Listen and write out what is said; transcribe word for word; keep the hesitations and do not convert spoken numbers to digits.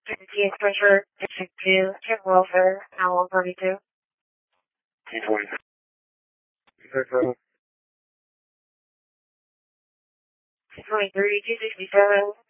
fifteen pressure, district two, check welfare, L one thirty-two. T twenty. twenty-three, two sixty-seven,